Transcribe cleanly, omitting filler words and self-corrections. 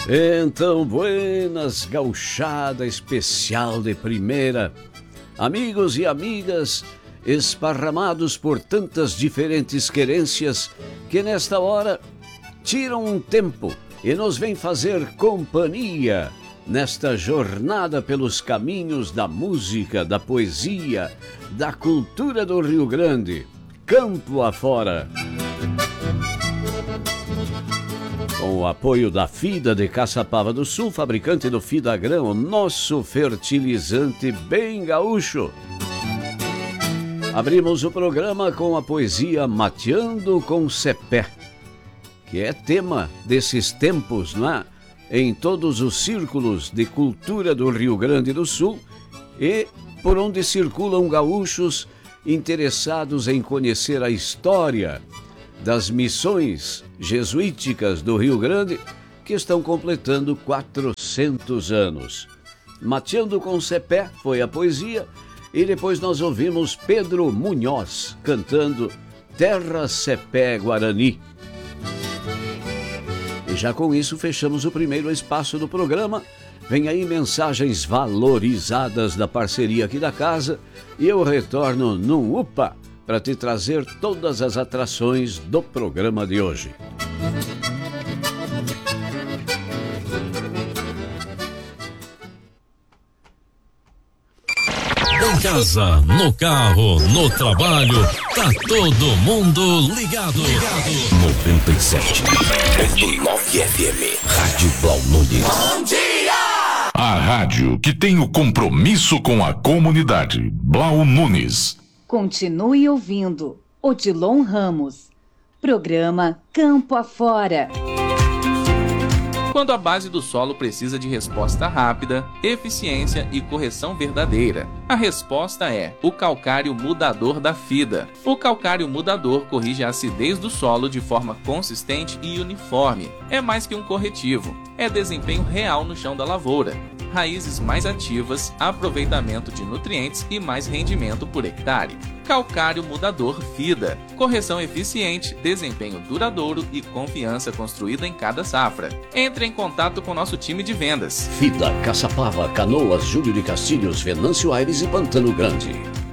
Então, buenas, gauchada especial de primeira. Amigos e amigas, esparramados por tantas diferentes querências que nesta hora tiram um tempo e nos vêm fazer companhia nesta jornada pelos caminhos da música, da poesia, da cultura do Rio Grande, campo afora. Com o apoio da FIDA de Caçapava do Sul, fabricante do Fidagrão, nosso fertilizante bem gaúcho. Abrimos o programa com a poesia Mateando com Cepé, que é tema desses tempos, não é? Em todos os círculos de cultura do Rio Grande do Sul e por onde circulam gaúchos interessados em conhecer a história das missões jesuíticas do Rio Grande, que estão completando 400 anos. Mateando com Cepé foi a poesia, e depois nós ouvimos Pedro Munhoz cantando Terra Cepé Guarani. E já com isso fechamos o primeiro espaço do programa. Vem aí mensagens valorizadas da parceria aqui da casa, e eu retorno num UPA para te trazer todas as atrações do programa de hoje. Em casa, no carro, no trabalho, tá todo mundo ligado. 97.9 FM, Rádio Blau Nunes. Bom dia! A rádio que tem o compromisso com a comunidade. Blau Nunes. Continue ouvindo Odilon Ramos. Programa Campo Afora. Quando a base do solo precisa de resposta rápida, eficiência e correção verdadeira, a resposta é o calcário mudador da FIDA. O calcário mudador corrige a acidez do solo de forma consistente e uniforme. É mais que um corretivo, é desempenho real no chão da lavoura. Raízes mais ativas, aproveitamento de nutrientes e mais rendimento por hectare. Calcário mudador FIDA. Correção eficiente, desempenho duradouro e confiança construída em cada safra. Entre em contato com nosso time de vendas. FIDA, Caçapava, Canoas, Júlio de Castilhos, Venâncio Aires e Pantano Grande.